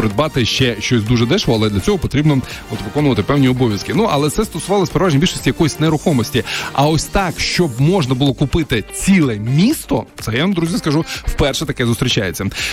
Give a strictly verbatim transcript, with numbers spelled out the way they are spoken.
придбати ще щось дуже дешево, але для цього потрібно от виконувати певні обов'язки. Ну, але це стосувалося переважно більшості якоїсь нерухомості. А ось так, щоб можна було купити ціле місто, це я вам, друзі, скажу, вперше таке зустрічається.